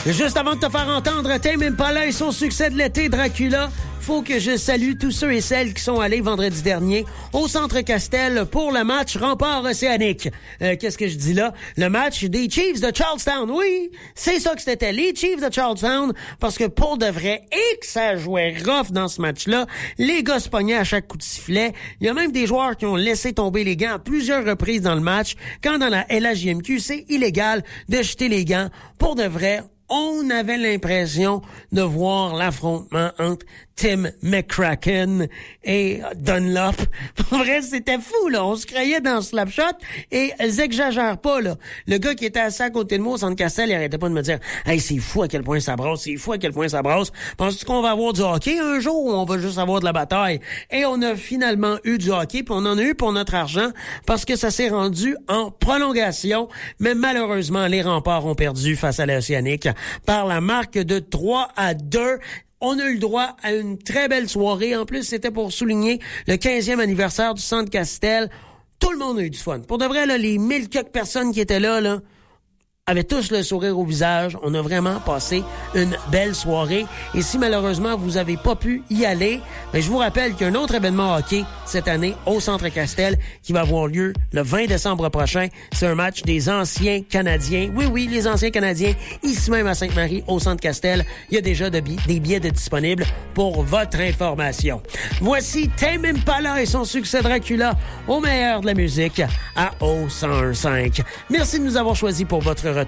Juste avant de te faire entendre Tame Impala et son succès de l'été, Dracula, faut que je salue tous ceux et celles qui sont allés vendredi dernier au Centre Castel pour le match Rempart Océanique. Qu'est-ce que je dis là? Le match des Chiefs de Charlestown. Oui, c'est ça que c'était, les Chiefs de Charlestown, parce que pour de vrai, et que ça jouait rough dans ce match-là, les gars se pognaient à chaque coup de sifflet. Il y a même des joueurs qui ont laissé tomber les gants à plusieurs reprises dans le match, quand dans la LHJMQ, c'est illégal de jeter les gants. Pour de vrai, on avait l'impression de voir l'affrontement entre Tim McCracken et Dunlop. Pour vrai, c'était fou, là. On se croyait dans Slapshot et j'exagère pas, là. Le gars qui était assis à côté de moi au Centre Castel, il arrêtait pas de me dire « Hey, c'est fou à quel point ça brasse, c'est fou à quel point ça brasse. Penses-tu qu'on va avoir du hockey un jour ou on va juste avoir de la bataille? » Et on a finalement eu du hockey, puis on en a eu pour notre argent parce que ça s'est rendu en prolongation. Mais malheureusement, les Remparts ont perdu face à l'Océanique par la marque de 3-2. On a eu le droit à une très belle soirée. En plus, c'était pour souligner le 15e anniversaire du Centre Castel. Tout le monde a eu du fun. Pour de vrai, là, les 1000 quelques personnes qui étaient là, avaient tous le sourire au visage. On a vraiment passé une belle soirée. Et si malheureusement vous avez pas pu y aller, je vous rappelle qu'il y a un autre événement hockey cette année au Centre Castel qui va avoir lieu le 20 décembre prochain. C'est un match des anciens Canadiens. Oui, les anciens Canadiens, ici même à Sainte-Marie, au Centre Castel. Il y a déjà des billets disponibles pour votre information. Voici Tame Impala et son succès Dracula au meilleur de la musique à O101.5. Merci de nous avoir choisis pour votre